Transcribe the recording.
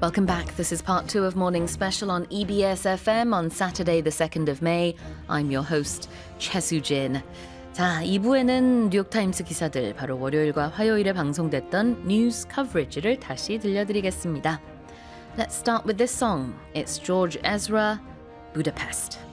Welcome back. This is part 2 of Morning Special on EBS FM on Saturday the 2nd of May. I'm your host, 최수진. 자, 2부에는 뉴욕타임스 기사들, 바로 월요일과 화요일에 방송됐던 뉴스 커버리지를 다시 들려드리겠습니다. Let's start with this song. It's George Ezra, Budapest.